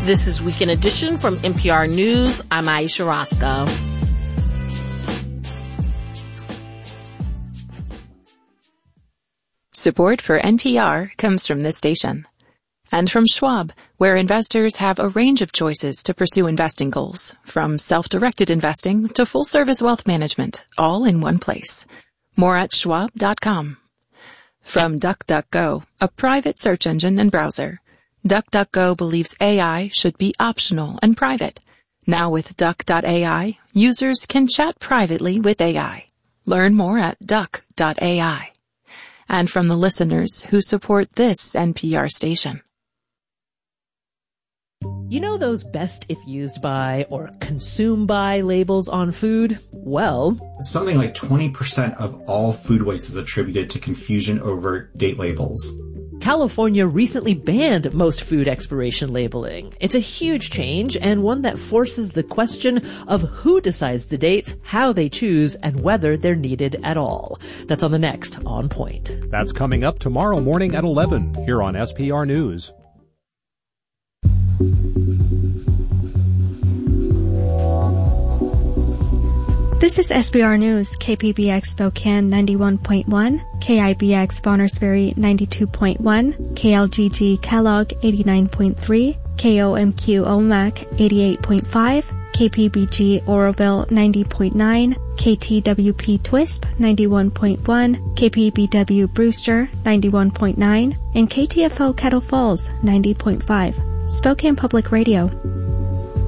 This is Weekend Edition from NPR News. I'm Aisha Roscoe. Support for NPR comes from this station. And from Schwab, where investors have a range of choices to pursue investing goals, from self-directed investing to full-service wealth management, all in one place. More at schwab.com. From DuckDuckGo, a private search engine and browser. DuckDuckGo believes AI should be optional and private. Now with Duck.ai, users can chat privately with AI. Learn more at Duck.ai. And from the listeners who support this NPR station. You know those best if used by or consumed by labels on food? Well, something like 20% of all food waste is attributed to confusion over date labels. California recently banned most food expiration labeling. It's a huge change and one that forces the question of who decides the dates, how they choose, and whether they're needed at all. That's on the next On Point. That's coming up tomorrow morning at 11 here on SPR News. This is SPR News, KPBX Spokane 91.1, KIBX Bonners Ferry 92.1, KLGG Kellogg 89.3, KOMQ Omak 88.5, KPBG Oroville 90.9, KTWP Twisp 91.1, KPBW Brewster 91.9, and KTFO Kettle Falls 90.5. Spokane Public Radio.